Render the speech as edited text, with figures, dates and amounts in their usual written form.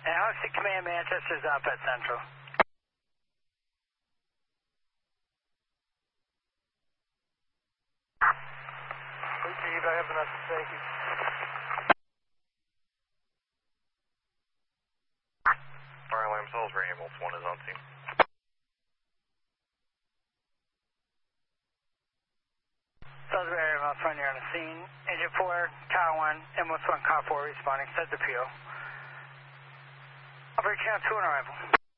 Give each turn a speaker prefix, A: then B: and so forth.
A: And Hoxie Command, Manchester's up at Central.
B: Chief, I have the message, thank you.
C: RLM Salisbury, Ambulance 1 is on scene.
A: Salisbury, Ambulance 1, you're on the scene. Agent 4, Tower 1, Ambulance 1, Car 4 responding, set the PO. Operation 2 on arrival.